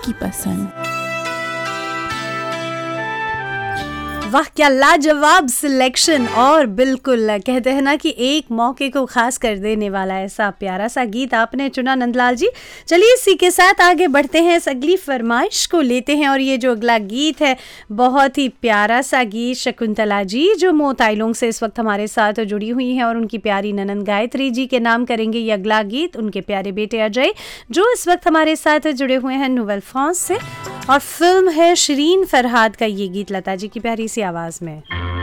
आपकी पसंद। वाह, क्या लाजवाब सिलेक्शन। और बिल्कुल कहते हैं ना कि एक मौके को खास कर देने वाला ऐसा प्यारा सा गीत आपने चुना नंदलाल जी। चलिए इसी के साथ आगे बढ़ते हैं, इस अगली फरमाइश को लेते हैं। और ये जो अगला गीत है बहुत ही प्यारा सा गीत, शकुंतला जी जो मोताइलोंग से इस वक्त हमारे साथ जुड़ी हुई हैं और उनकी प्यारी ननंद गायत्री जी के नाम करेंगे ये अगला गीत। उनके प्यारे बेटे अजय जो इस वक्त हमारे साथ जुड़े हुए हैं नोवेल फ्रांस से, और फिल्म है शिरीन फरहाद का ये गीत लता जी की प्यारी सी आवाज में।